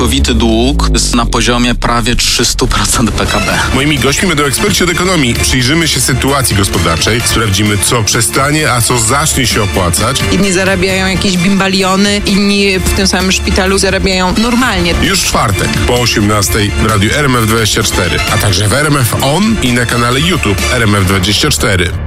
całkowity dług jest na poziomie prawie 300% PKB. Moimi gośćmi będą eksperci od ekonomii. Przyjrzymy się sytuacji gospodarczej, sprawdzimy, co przestanie, a co zacznie się opłacać. Inni zarabiają jakieś bimbaliony, inni w tym samym szpitalu zarabiają normalnie. Już w czwartek po 18:00 w radiu RMF24, a także w RMF On i na kanale YouTube RMF24.